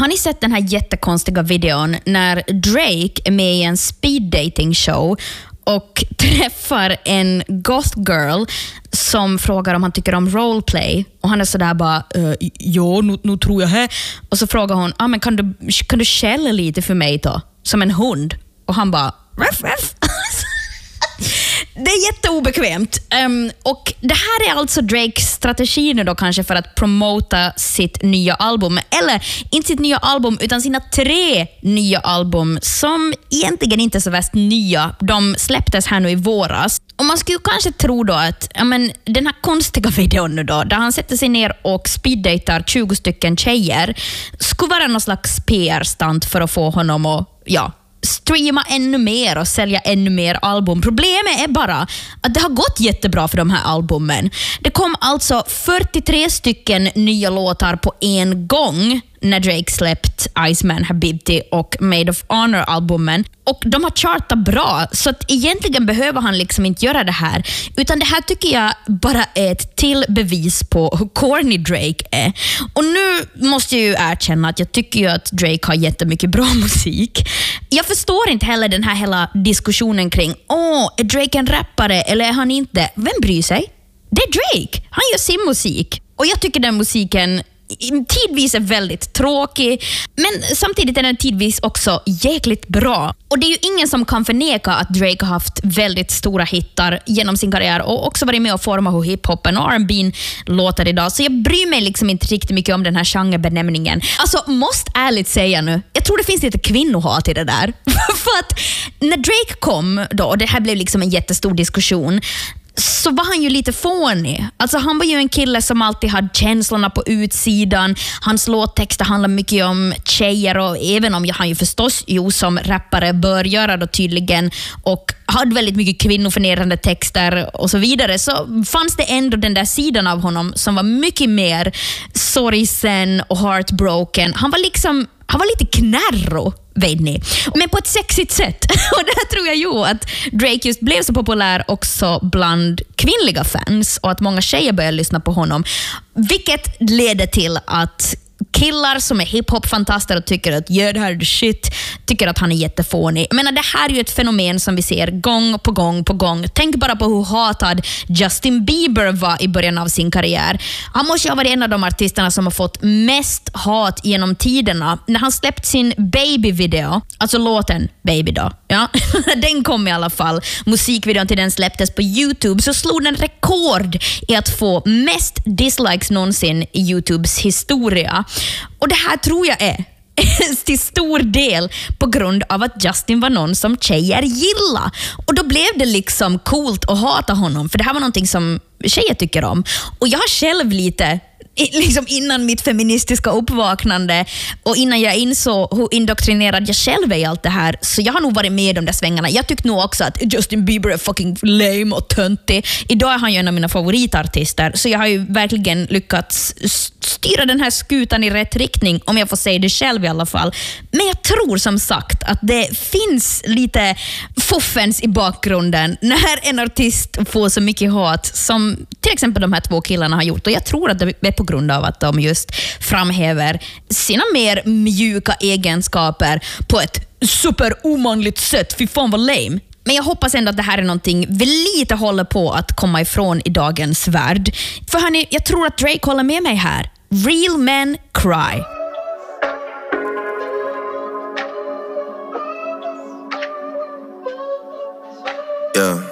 Har ni sett den här jättekonstiga videon när Drake är med i en speed dating show och träffar en goth girl som frågar om han tycker om roleplay, och han är sådär bara ja, nu tror jag här. Och så frågar hon, men kan du skälla lite för mig då, som en hund? Och han bara ruff, ruff. Det är jätteobekvämt. Och det här är alltså Drakes strategi nu då, kanske för att promota sitt nya album. Eller inte sitt nya album, utan sina 3 nya album som egentligen inte är så värst nya. De släpptes här nu i våras. Och man skulle ju kanske tro då att den här konstiga videon nu då, där han sätter sig ner och speeddatar 20 stycken tjejer, skulle vara någon slags PR-stunt för att få honom att streama ännu mer och sälja ännu mer album. Problemet är bara att det har gått jättebra för de här albumen. Det kom alltså 43 stycken nya låtar på en gång när Drake släppt Iceman, Habibti och Made of Honor-albumen. Och de har chartat bra, så att egentligen behöver han liksom inte göra det här. Utan det här tycker jag bara är ett till bevis på hur corny Drake är. Och nu måste jag ju erkänna att jag tycker ju att Drake har jättemycket bra musik. Jag förstår inte heller den här hela diskussionen kring är Drake en rappare eller är han inte? Vem bryr sig? Det är Drake. Han gör sin musik. Och jag tycker den musiken tidvis är väldigt tråkig, men samtidigt är den tidvis också jäkligt bra. Och det är ju ingen som kan förneka att Drake har haft väldigt stora hittar genom sin karriär och också varit med och forma hur hiphopen och R&B låter idag. Så jag bryr mig liksom inte riktigt mycket om den här genrebenämningen. Alltså, måste ärligt säga nu, jag tror det finns lite kvinnohat i det där. För att när Drake kom då, och det här blev liksom en jättestor diskussion, så var han ju lite fånig. Alltså han var ju en kille som alltid hade känslorna på utsidan. Hans låttexter handlar mycket om tjejer, och även om han ju förstås som rappare bör göra då tydligen, och hade väldigt mycket kvinnoförnedrande texter och så vidare, så fanns det ändå den där sidan av honom som var mycket mer sorgsen och heartbroken. Han var lite knärro, vet ni. Men på ett sexigt sätt. Och det tror jag ju att Drake just blev så populär också bland kvinnliga fans, och att många tjejer började lyssna på honom. Vilket leder till att killar som är hiphop-fantaster och tycker att det här är the shit, tycker att han är jättefånig. Men det här är ju ett fenomen som vi ser gång på gång på gång. Tänk bara på hur hatad Justin Bieber var i början av sin karriär. Han måste ju ha varit en av de artisterna som har fått mest hat genom tiderna. När han släppt sin Baby-video, alltså låten Baby då, den kom i alla fall. Musikvideon till den släpptes på YouTube, så slog den rekord i att få mest dislikes någonsin i YouTubes historia. Och det här tror jag är till stor del på grund av att Justin var någon som tjejer gillar. Och då blev det liksom coolt att hata honom, för det här var någonting som tjejer tycker om. Och jag har själv lite, liksom innan mitt feministiska uppvaknande och innan jag insåg hur indoktrinerad jag själv är i allt det här, så jag har nog varit med i de där svängarna. Jag tyckte nog också att Justin Bieber är fucking lame och töntig. Idag är han ju en av mina favoritartister, så jag har ju verkligen lyckats styra den här skutan i rätt riktning, om jag får säga det själv i alla fall. Men jag tror som sagt att det finns lite fuffens i bakgrunden när en artist får så mycket hat som till exempel de här 2 killarna har gjort. Och jag tror att det är på grund av att de just framhäver sina mer mjuka egenskaper på ett superomanligt sätt. Fy fan vad lame. Men jag hoppas ändå att det här är någonting vi lite håller på att komma ifrån i dagens värld. För hörni, jag tror att Drake håller med mig här. Real men cry. Yeah.